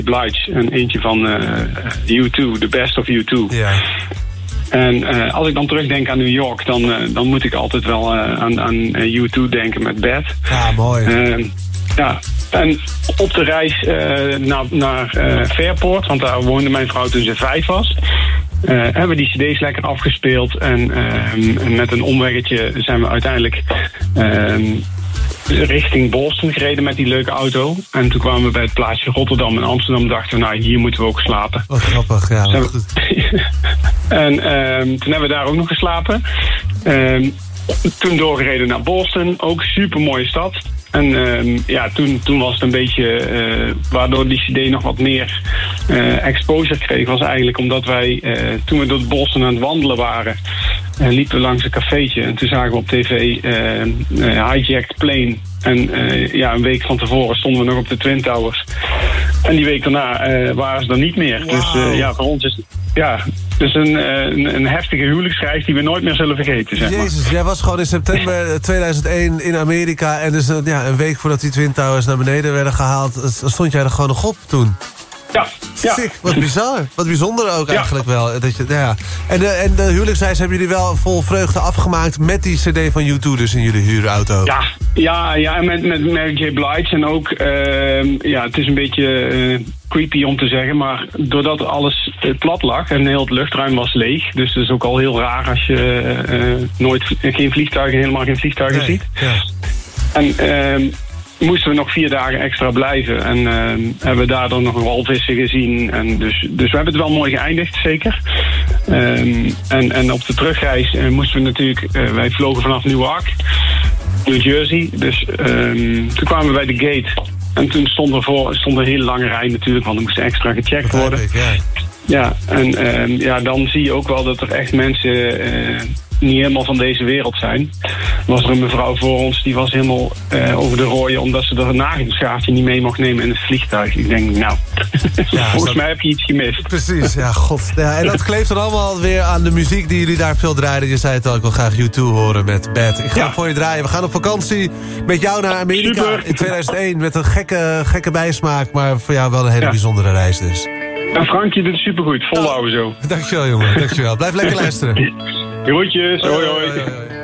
Blige en eentje van U2, The Best of U2. Ja. En als ik dan terugdenk aan New York, dan moet ik altijd wel aan U2 denken met Bad. Ja, mooi. Ja, en op de reis naar Fairport, want daar woonde mijn vrouw toen ze 5 was, hebben we die cd's lekker afgespeeld. En met een omweggetje zijn we uiteindelijk richting Boston gereden met die leuke auto. En toen kwamen we bij het plaatsje Rotterdam en Amsterdam. Dachten we, nou, hier moeten we ook slapen. Wat grappig, ja. En toen hebben we daar ook nog geslapen. Toen doorgereden naar Boston. Ook een super mooie stad. En toen was het een beetje, waardoor die cd nog wat meer exposure kreeg, was eigenlijk omdat wij, toen we door Boston aan het wandelen waren, liepen we langs een cafeetje. En toen zagen we op tv Hijacked Plane. En een week van tevoren stonden we nog op de Twin Towers. En die week daarna waren ze er niet meer. Wow. Dus voor ons is dus een heftige huwelijksreis die we nooit meer zullen vergeten. Zeg maar. Jezus, jij was gewoon in september 2001 in Amerika. En dus een week voordat die Twin Towers naar beneden werden gehaald, stond jij er gewoon nog op toen. Ja. Sick, wat bizar. Wat bijzonder ook eigenlijk wel. Dat je, En de huwelijksreis hebben jullie wel vol vreugde afgemaakt met die cd van U2 dus in jullie huurauto. Ja, en met Mary J. Blige. En ook, het is een beetje creepy om te zeggen, maar doordat alles plat lag en heel het luchtruim was leeg, dus het is ook al heel raar als je helemaal geen vliegtuigen ziet. Ja. En moesten we nog 4 dagen extra blijven. En hebben we daardoor nog walvissen gezien. En dus we hebben het wel mooi geëindigd, zeker. En op de terugreis moesten we natuurlijk, wij vlogen vanaf Newark, New Jersey. Dus toen kwamen we bij de gate. En toen stond een hele lange rij natuurlijk, want er moest extra gecheckt worden. Ja, en dan zie je ook wel dat er echt mensen niet helemaal van deze wereld zijn. Was er een mevrouw voor ons, die was helemaal over de rooien, omdat ze er nagelschaartje niet mee mocht nemen in het vliegtuig. Ik denk, volgens mij heb je iets gemist. Precies, ja, god. Ja, en dat kleeft dan allemaal weer aan de muziek die jullie daar veel draaiden. Je zei het al, ik wil graag U2 horen met Bad. Ik ga voor je draaien. We gaan op vakantie met jou naar Amerika. Super. In 2001 met een gekke bijsmaak, maar voor jou wel een hele bijzondere reis dus. En Frank, je doet het supergoed. Volhouden zo. Dankjewel, jongen. Dankjewel. Blijf lekker luisteren. Groetjes. Hoi.